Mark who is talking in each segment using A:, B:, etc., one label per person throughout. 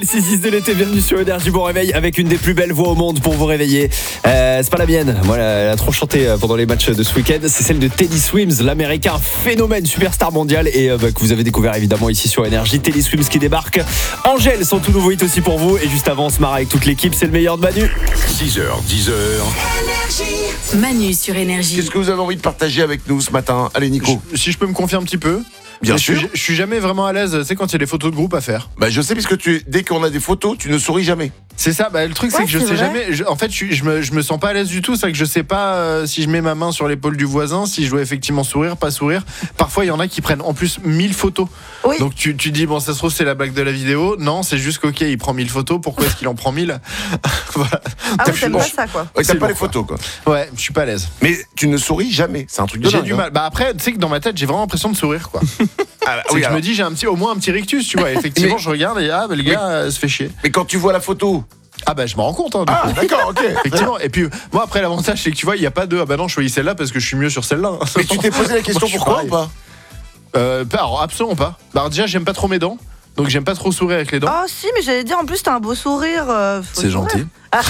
A: 6-6 de l'été, bienvenue sur Énergie, bon réveil avec une des plus belles voix au monde pour vous réveiller. C'est pas la mienne, moi elle a trop chanté pendant les matchs de ce week-end. C'est celle de Teddy Swims, l'américain phénomène, superstar mondial et que vous avez découvert évidemment ici sur Énergie. Teddy Swims qui débarque. Angèle, son tout nouveau hit aussi pour vous. Et juste avant, on se marre avec toute l'équipe, c'est le meilleur de Manu.
B: 6h, 10h.
C: Manu sur Énergie.
B: Qu'est-ce que vous avez envie de partager avec nous ce matin? Allez Nico.
D: Si je peux me confier un petit peu.
B: Bien sûr.
D: Je suis jamais vraiment à l'aise, tu sais, quand il y a des photos de groupe à faire.
B: Bah je sais, puisque dès qu'on a des photos, tu ne souris jamais.
D: C'est ça, le truc c'est que je sais
E: vrai.
D: jamais. En fait, je me sens pas à l'aise du tout. C'est vrai que je sais pas si je mets ma main sur l'épaule du voisin, si je dois effectivement sourire, pas sourire. Parfois, il y en a qui prennent en plus 1000 photos.
E: Oui.
D: Donc tu dis, bon, ça se trouve, c'est la blague de la vidéo. Non, c'est juste qu'ok, il prend 1000 photos. Pourquoi est-ce qu'il en prend 1000? Voilà.
E: Ah oui, t'aimes pas ça quoi.
B: Ouais, t'as
D: C'est
B: pas
D: bon,
B: les photos quoi.
D: Ouais, je suis pas à l'aise.
B: Mais tu ne souris jamais, c'est un truc de
D: J'ai
B: dingue,
D: du
B: hein.
D: mal. Après, tu sais que dans ma tête, j'ai vraiment l'impression de sourire, quoi.
B: Ah, bah,
D: C'est
B: oui,
D: que je
B: alors.
D: me dis, j'ai au moins un petit rictus, tu vois. Effectivement,
B: Mais-
D: je regarde et le gars se fait chier.
B: Mais quand tu vois la photo.
D: Ah je m'en rends compte. Hein, du
B: Ah
D: coup.
B: d'accord, ok.
D: Effectivement. Et puis moi après l'avantage c'est que tu vois il y a pas de non je choisis celle-là parce que je suis mieux sur celle-là.
B: Mais tu t'es posé la question
D: Moi, je suis
B: pourquoi ou
D: pareil.
B: pas?
D: Alors absolument pas. Alors déjà j'aime pas trop mes dents. Donc j'aime pas trop sourire avec les dents.
E: Oh si, mais j'allais dire en plus t'as un beau sourire. Faut
D: C'est
E: sourire.
D: gentil.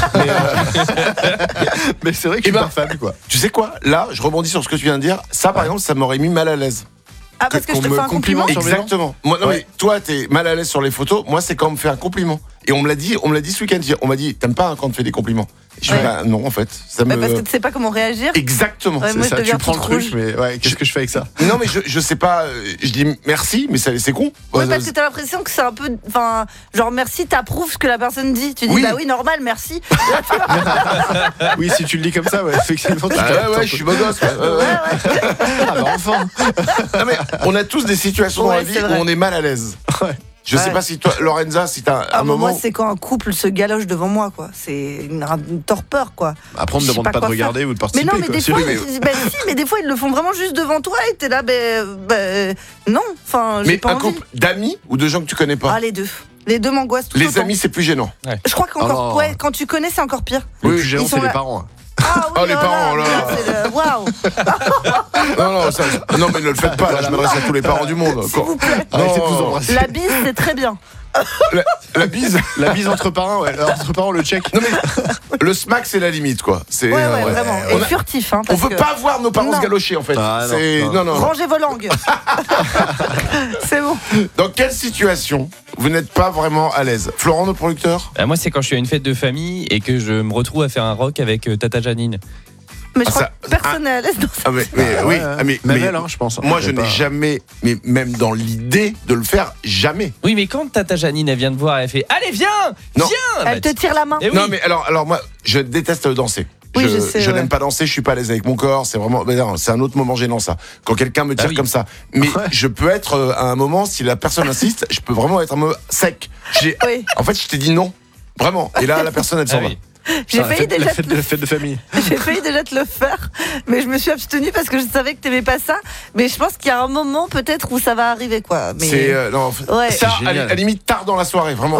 D: Mais c'est vrai que je suis pas fan quoi.
B: Tu sais quoi? Là, je rebondis sur ce que tu viens de dire. Ça par exemple, ça m'aurait mis mal à l'aise.
E: Ah parce que je
D: qu'on
E: te
D: me
E: fais un compliment.
D: complimente. Sur mes dents.
B: Exactement. Moi, non,
D: Ouais.
B: mais toi, t'es mal à l'aise sur les photos. Moi, c'est quand on me fait un compliment. Et on me l'a dit ce week-end. On m'a dit, t'aimes pas hein, quand on te fait des compliments? Et je fais,
E: Ouais.
B: bah non, en fait. Ça
E: Mais
B: me.
E: parce que tu sais pas comment réagir.
B: Exactement.
E: Ouais,
B: c'est
E: moi,
B: ça.
E: je
D: Tu
E: deviens
D: prends le
E: toute
D: truc
E: rouge.
D: mais ouais qu'est-ce que je fais avec ça?
B: Non, mais je sais pas. Je dis merci, mais c'est con.
E: Oui, parce que t'as l'impression que c'est un peu. Enfin, genre merci, t'approuves ce que la personne dit. Tu dis
B: Oui.
E: bah oui, normal, merci.
D: Oui si tu le dis comme ça ouais effectivement. Tu
B: Ah ouais, je suis beau gosse. Ouais.
D: Ah enfin.
B: Non, mais on a tous des situations dans
E: Ouais,
B: la vie
E: c'est
B: où
E: vrai.
B: on est mal à l'aise.
D: Ouais.
B: Je sais
E: Ouais.
B: pas si toi, Lorenza, si t'as un
E: Ah,
B: moment.
E: moi, c'est quand un couple se galoche devant moi, quoi. C'est une torpeur, quoi.
D: Après on me
E: Je sais
D: demande
E: pas
D: pas de
E: quoi
D: regarder ou de
E: Mais
D: participer.
E: non, mais
D: quoi.
E: des
D: C'est
E: fois,
D: lui,
E: mais des fois, ils le font vraiment juste devant toi et t'es là, non. Enfin, j'ai
B: Mais
E: pas
B: un
E: envie.
B: couple d'amis ou de gens que tu connais pas?
E: Ah, les deux. Les deux m'angoissent tout
B: Les
E: autant.
B: amis, c'est plus gênant.
E: Je crois qu'encore,
D: non.
E: ouais, quand tu connais, c'est encore pire.
D: Le
B: Oui,
D: plus gênant
E: ils sont
D: c'est les
E: là.
D: parents.
E: Ah oui,
B: Oh, les parents, là.
E: c'est le... Waouh.
B: Non, mais ne le faites pas. Là, je m'adresse à tous les parents du monde.
E: S'il vous plaît.
D: Arrêtez de vous
B: Non.
D: embrasser.
E: La bise, c'est très bien.
B: La bise.
D: La bise entre parents ouais. Entre parents le check.
B: Non mais le smack c'est la limite quoi. C'est
E: Ouais, vraiment. Et
B: on a-
E: furtif, hein.
B: on
E: parce
B: veut
E: que-
B: pas voir nos parents
E: Non.
B: se galocher en fait.
D: Ah, non,
B: C'est non.
E: Rangez vos langues. C'est bon.
B: Dans quelle situation vous n'êtes pas vraiment à l'aise? Florent, notre producteur?
F: Moi, c'est quand je suis à une fête de famille et que je me retrouve à faire un rock avec Tata Janine.
E: Mais je
B: Ah,
E: crois
B: ça-
E: que personne n'est à l'aise dans ça.
B: Ah mais oui,
D: Ouais,
B: mais
D: même elle, hein, je pense.
B: moi je
D: C'est
B: n'ai
D: pas-
B: jamais, mais même dans l'idée de le faire, jamais.
F: Oui, mais quand Tata Janine, elle vient te voir, elle fait allez, viens,
B: Non.
F: viens.
E: Elle te tire la main.
F: Eh oui.
B: Non mais alors moi je déteste danser.
E: Oui, je sais, ouais.
B: n'aime pas danser, je suis pas à l'aise avec mon corps, c'est vraiment non, c'est un autre moment gênant ça. Quand quelqu'un me tire
F: oui.
B: comme ça. Mais
D: Ouais.
B: je peux être à un moment si la personne insiste, je peux vraiment être un peu sec.
E: Oui.
B: En fait, je t'ai dit non. Vraiment. Et là la personne elle s'en
F: Ah
B: va.
F: oui.
E: J'ai
D: La
E: failli
D: fête-
E: déjà
D: la
E: te
D: fête de la fête de famille.
E: J'ai failli déjà te le faire, mais je me suis abstenue parce que je savais que t'aimais pas ça. Mais je pense qu'il y a un moment peut-être où ça va arriver, quoi. Mais...
B: C'est non,
E: Ouais.
B: ça,
D: C'est génial.
B: à la limite tard dans la soirée, vraiment.